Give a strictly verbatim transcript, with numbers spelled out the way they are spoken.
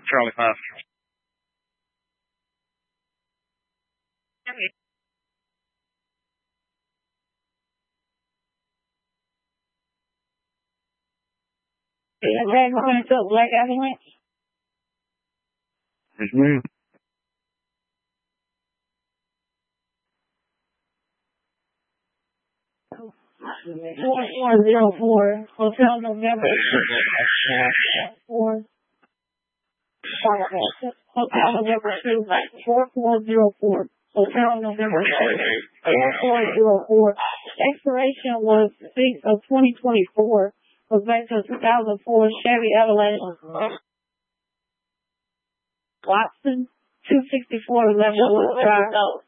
Charlie five. Is that going to Black Avalanche? Yes, ma'am. Four four zero four, Hotel November. Four. Hotel November two, four four zero four. Hotel November four four zero four. Expiration was six of twenty twenty-four. Was back to two thousand four Chevy Avalanche. Watson, two sixty-four Level Drive.